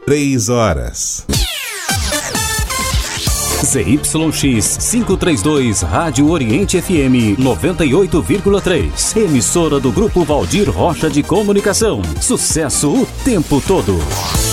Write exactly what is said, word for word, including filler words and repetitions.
três horas. Z Y X quinhentos e trinta e dois, Rádio Oriente F M noventa e oito vírgula três. Emissora do Grupo Valdir Rocha de Comunicação. Sucesso o tempo todo.